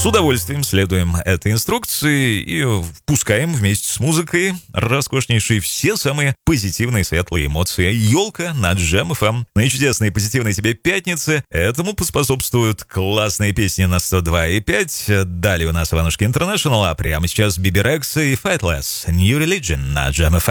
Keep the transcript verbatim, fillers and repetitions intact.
С удовольствием следуем этой инструкции и впускаем вместе с музыкой роскошнейшие все самые позитивные светлые эмоции. Елка на Джем эф эм. Ну и чудесные позитивные тебе пятницы. Этому поспособствуют классные песни на сто два и пять. Далее у нас Иванушки Интернешнл, а прямо сейчас Биби Рекс и Fightless. New Religion на Джем эф эм.